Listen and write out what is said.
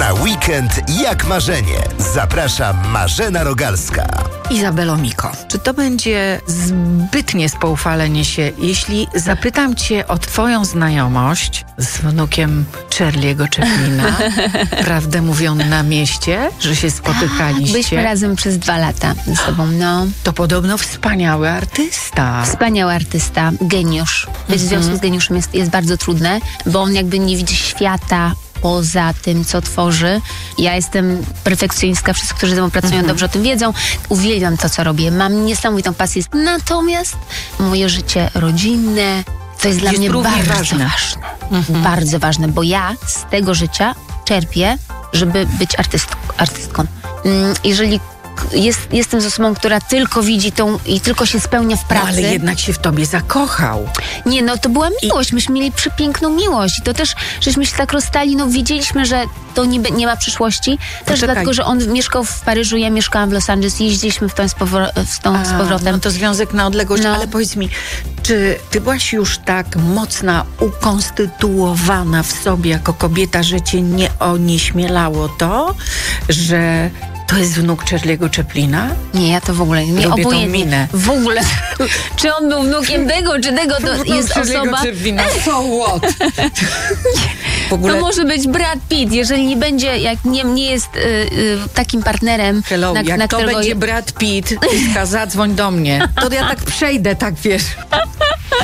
Na weekend jak marzenie. Zaprasza Marzena Rogalska. Izabelo Miko, czy to będzie zbytnie spoufalenie się, jeśli zapytam cię o twoją znajomość z wnukiem Charlie'ego Chaplina? Prawdę mówią na mieście, że się spotykaliście? Byliśmy razem przez 2 lata ze sobą, no. To podobno wspaniały artysta. Wspaniały artysta, geniusz. Być w związku z geniuszem jest bardzo trudne, bo on jakby nie widzi świata poza tym, co tworzy. Ja jestem perfekcjonistka, wszyscy, którzy ze mną pracują, dobrze o tym wiedzą. Uwielbiam to, co robię. Mam niesamowitą pasję. Natomiast moje życie rodzinne to jest dla mnie bardzo ważne. Bardzo ważne, bo ja z tego życia czerpię, żeby być artystką. Jeżeli jestem z osobą, która tylko widzi tą i tylko się spełnia w pracy. No, ale jednak się w tobie zakochał. Nie, no to była miłość. Myśmy mieli przepiękną miłość. I to też, żeśmy się tak rozstali, no wiedzieliśmy, że to nie ma przyszłości. Też dlatego, że on mieszkał w Paryżu, ja mieszkałam w Los Angeles. Jeździliśmy z powrotem. No to związek na odległość, ale powiedz mi, czy ty byłaś już tak mocna, ukonstytuowana w sobie jako kobieta, że cię nie onieśmielało to, że to jest wnuk Charlie'ego Chaplina? Nie, ja to w ogóle nie lubię obojętnie. Tą minę. W ogóle. Czy on był wnukiem tego, czy tego, to jest osoba. Chaplina. So what? W ogóle... To może być Brad Pitt, jeżeli nie będzie, jak nie jest takim partnerem. Hello, jak to będzie Brad Pitt, zadzwoń do mnie. To ja tak przejdę, tak wiesz.